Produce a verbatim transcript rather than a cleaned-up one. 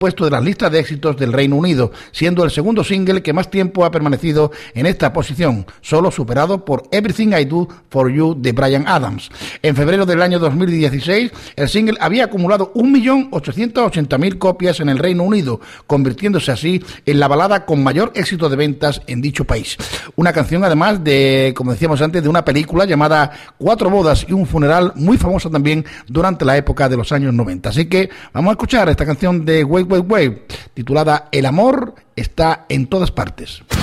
puesto de las listas de éxitos del Reino Unido, siendo el segundo single que más tiempo ha permanecido en esta posición, solo superado por Everything I Do For You de Bryan Adams. En febrero del año dos mil dieciséis, el single había acumulado un millón ochocientas ochenta mil copias en el Reino Unido, convirtiéndose así en la balada con mayor éxito de ventas en dicho país. Una canción, además de, como decíamos antes, de una película llamada Cuatro bodas y un funeral, muy famosa también durante la época de los años noventa. Así que vamos a escuchar esta canción de Wait, Wait, Wait, titulada El amor está en todas partes.